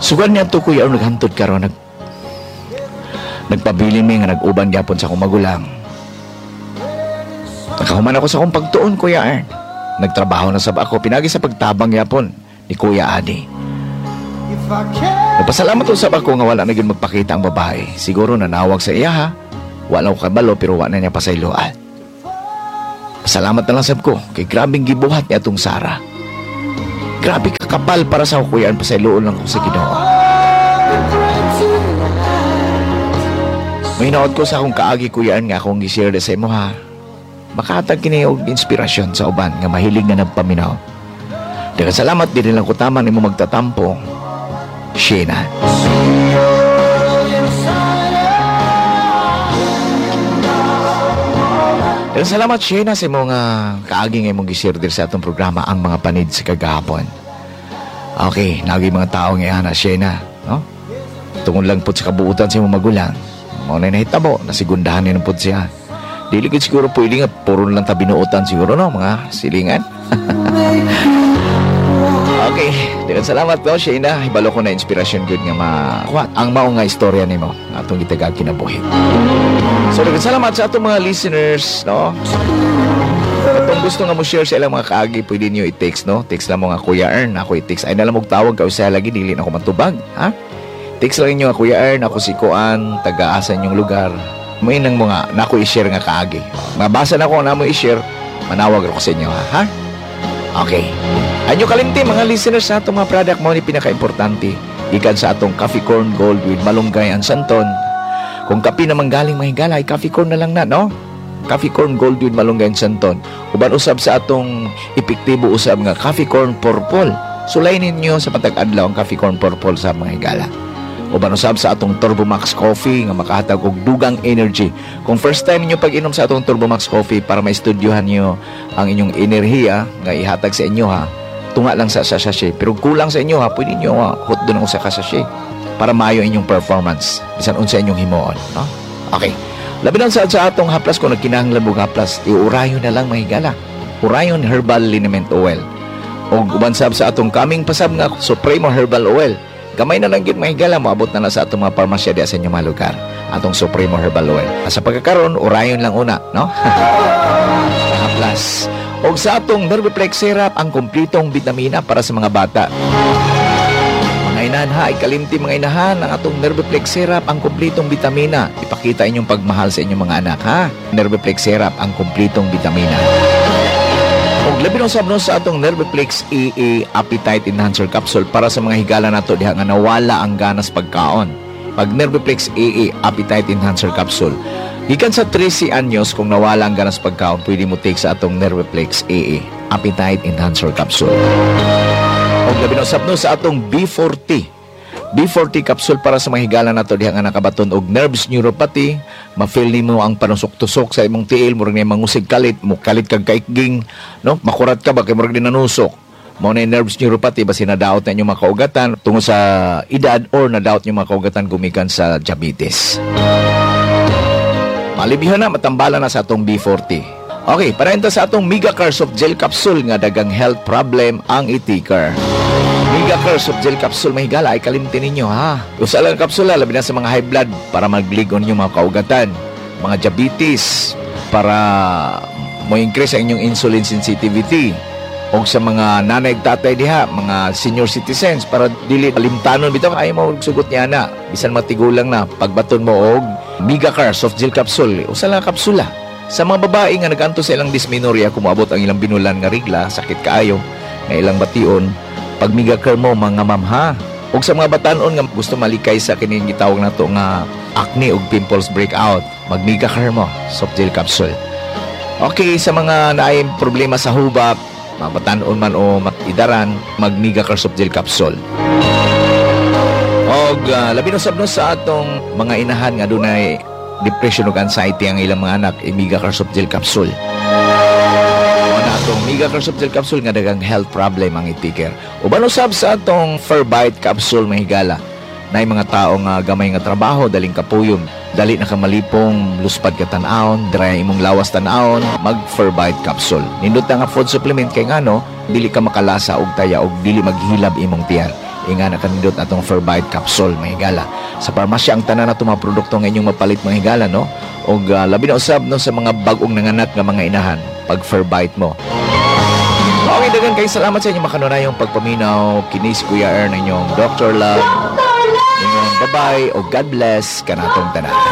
Sugan niya to kuya naghantod karon nagpabili mi nga nag-uban gyapon sa akong magulang. Nakahuman ako sa akong pagtuon kuya Ern. Nagtrabaho na sab ako pinagi sa pagtabang yapon ni Kuya Adi. Nagpasalamat usab ako nga wala na gyud magpakita ang babae. Siguro nanawag sa iya ha. Wala ko kabalo pero wala na niya pasayloan. Pasalamat na lang sab ko kay grabing gibuhat niya atong Sara. Grabe kakapal para sa Kuya Ern pasayloon lang ko sa Ginoo. May hinaot ko sa akong kaagi Kuya Ern nga akong gi-share sa imo ha. Makatag kini og inspirasyon sa uban nga mahilig na nagpaminaw. Daghang salamat din lang ko tama nimo magtatampo. Sheena. Daghang salamat Sheena sa imong kaagi nga imong gi-share sa atong programa ang mga panid sa kagahapon. Okay, nagi mga tao nga ana Sheena, no? Tungod lang pud sa kabuutan sa imong magulang. Mao na nahitabo na sigundahan ni pud siya. Dili gid siguro pwede nga puro lang ta binuotan siguro no mga silingan. Okay, daghang salamat po Sheena. Hibalo ko na inspirasyon gud nga makuha ang mao nga istorya nimo atong gitagag kinabuhi. So daghang salamat sa atong mga listeners no. Kung gusto nga mo share sa ilang mga kaagi, pwede niyo i-text no. Text lang mo nga Kuya Ern, ako i-text. Ay nalang tawag ka usa lagi dili na ako matubag, ha? Text lang niyo nga Kuya Ern, ako si Kuan, taga-asa inyong lugar. May nang mga nako i-share nga kaagi. Mabasa na ko na mo i-share, manawag ako sa inyo ha. Okay. Anyo kalimti mga listeners sa atong mga product mo ni pinaka-importante. Gikan sa atong Coffee Corn Gold with Malunggay and Santon. Kung kape naman galing mahigala, ay coffee corn na lang na, no? Coffee Corn Gold with Malunggay and Santon. Uban usab sa atong epektibo usab nga Coffee Corn Purple. Sulayin ninyo sa patag-adlaw ang Coffee Corn Purple sa mga higala. Uban usab sa atong Turbo Max Coffee nga makahatag og dugang energy. Kung first time niyo pag-inom sa atong Turbo Max Coffee para maistudyohan niyo ang inyong enerhiya nga ihatag sa inyo ha, tunga lang sa sachet. Pero kulang sa inyo ha, pwede niyo hot doon sa sachet para maayo inyong performance bisan unsa inyong himuon, no? Okay. Labi lang sa atong haplas kung nagkinahanglan og haplas, iurayon na lang mahigala. Urayon Herbal Liniment Oil. Og uban sab sa atong kaming pasab nga Supremo Herbal Oil. Gamay na lang yun mahigala, maabot na sa atong mga parmasya diya sa inyong mga lugar. Atong Supremo Herbal Oil. Sa pagkakaroon, Orion lang una, no? Haplas. O sa atong Nerviplex Syrup, ang kumpletong vitamina para sa mga bata. Mga inahan ha, ikalimti mga inahan, ang atong Nerviplex Syrup, ang kumpletong vitamina. Ipakita inyong pagmahal sa inyong mga anak, ha? Nerviplex Syrup, ang kumpletong vitamina. Og labi nung sabno sa atong Nerviplex AA Appetite Enhancer Capsule para sa mga higala nato diha nga nawala ang ganas pagkaon. Pag Nerviplex AA Appetite Enhancer Capsule, gikan sa 13 anyos kung nawala ang ganas pagkaon, pwede mo take sa atong Nerviplex AA Appetite Enhancer Capsule. Og labi nung sabno sa atong B40 capsule para sa mga higala nato diha nga nakabaton og nerves neuropathy, ma-feel nimo ang panusok-tusok sa imong tiil, murag na mangusig kalit, mo kalit kag kaikging, no? Makurat ka ba kay murag din nanusok. Mao na nerves neuropathy basi nadaot na inyong mga kaugatan tungod sa edad or nadaot inyong mga kaugatan gumikan sa diabetes. Malibihan na matambala na sa atong B40. Okay, parenta sa atong Mega-Car Soft Gel Capsule nga dagang health problem ang itikar. Mega-Car Soft Gel Capsule mahigala ay kalimtin ninyo ha. Usa lang kapsula labi na sa mga high blood para magligon ninyo mga kaugatan, mga diabetes para mo increase ang inyong insulin sensitivity, o sa mga nanay ug tatay diha, mga senior citizens para dili limtanon bitaw ay mo sugot niya na bisan matigulang na pagbaton mo og Mega-Car Soft Gel Capsule. Usa lang kapsula. Sa mga babae nga naganto sa ilang dysmenorrhea, kumaabot ang ilang binulan nga rigla, sakit kaayo nga ilang bation, pag Mega-Car mo mga ma'am ha. O sa mga batanon nga gusto malikay sa kining gitawag nato nga acne ug pimples breakout, mag Mega-Car mo Soft Gel Capsule. Okay, sa mga naay problema sa hubak, mga batanon man o matidaran, mag Mega-Car Soft Gel Capsule. Og labi na sabno sa atong mga inahan nga dunay depression ug anxiety ang ilang mga anak, Mega-Car Soft Gel Capsule. Atong Mega-Car Soft Gel Capsule nga dagang health problem ang itiker. Uban usab sa atong Ferbite Capsule mahigala. Nay mga tao nga gamay nga trabaho, daling kapuyom, dali na ka malipong, luspad ka tan-aon, dry imong lawas tan-aon, mag Ferbite Capsule. Nindot nga food supplement kay ngano, dili ka makalasa og taya og dili maghilab imong tiyan. Inga na kanindot atong Ferbite capsule mga higala. Sa parmasya ang tanan na itong mga produkto nga inyong mapalit mga higala, no? O labi na usab no, sa mga bagong nanganak nga mga inahan pag Ferbite mo. Okay, dagan kayo salamat sa inyong makanunayong pagpaminaw. Kinis Kuya Ern, inyong Dr. Love. Inyong bye-bye o God bless kanatong tanan.